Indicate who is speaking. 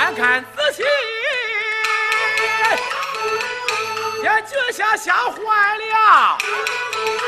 Speaker 1: 看看仔细，这脚下吓坏了。